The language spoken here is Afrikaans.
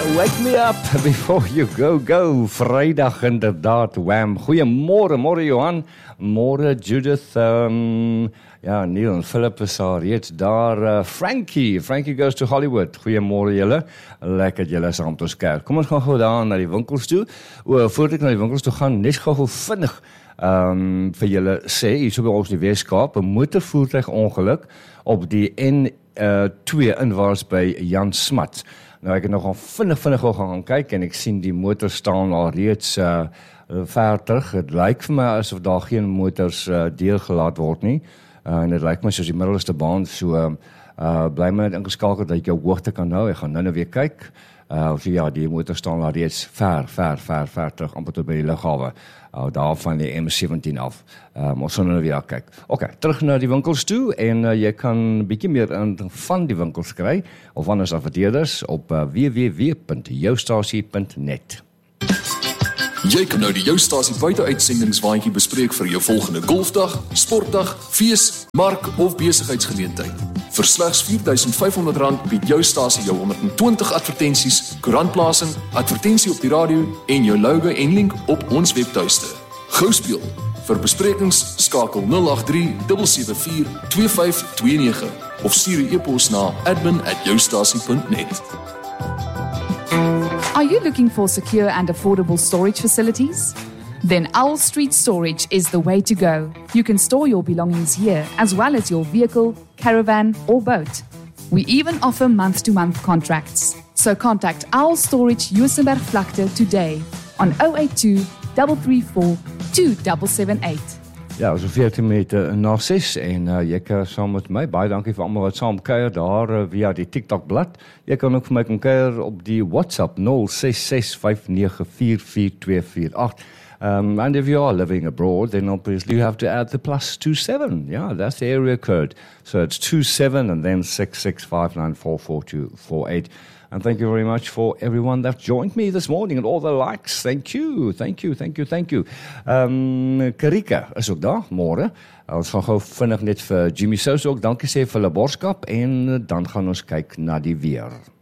Wake me up before you go. Vrydag inderdaad, wham. Goeiemôre, môre Johan, môre Judith, Neil en Philip is daar reeds daar. Frankie goes to Hollywood. Goeiemôre julle, lekker julle saam te ons kerk. Kom ons gaan gou daar na die winkels toe. Voordat ek na die winkels toe gaan, net gou vinnig vir julle sê, hier so by ons in die Weskaap, 'n motorvoertuigongeluk op die N2 inwaarts by Jan Smuts. Nou ek het nog vinnig gaan kyk en ek sien die motor staan al reeds ver terug. Het lyk vir my asof daar geen motors deurgelaat word nie. En dit lyk my soos die middelste baan, so bly my net ingeskakel dat jy jou hoogte kan hou. Ek gaan nou weer kyk. Die motor staan al reeds ver terug, amper tot by die lughawe. Daar van die M17 af. Ons gaan nou weer kyk. Ok, terug na die winkels toe en jy kan 'n bietjie meer van die winkels kry of anders adverteerders op www.joustasie.net. Jy kan nou die Joustasie buiteuitsendingswaandjie bespreek vir jou volgende golfdag, sportdag, fees, mark of besigheidsgeleentheid. Vir slegs R4,500 bied Joustasie jou 120 advertensies, koerantplasing, advertensie op die radio en jou logo en link op ons webtuiste. Gou speel. Vir besprekings skakel 083 774 2529 of stuur 'n e-pos na admin@joustasie.net. Are you looking for secure and affordable storage facilities? Then Owl Street Storage is the way to go. You can store your belongings here as well as your vehicle, caravan or boat. We even offer month-to-month contracts. So contact Owl Storage Juisenbergvlakte today on 082 334 2778. Ja, so 14 minute na 6 en jy kan saam met my, baie dankie vir almal wat saam kuier daar via die TikTok blad. Jy kan ook vir my kom kuier op die WhatsApp 0665944248. And if you are living abroad, then obviously you have to add the +27. Yeah, that's the area code. So it's 27 and then 665944248. And thank you very much for everyone that joined me this morning and all the likes. Thank you. Karika is ook daar, môre. Ons gaan gou vinnig net vir Jimmy Sous ook dankie sê vir hulle borskap en dan gaan ons kyk na die weer.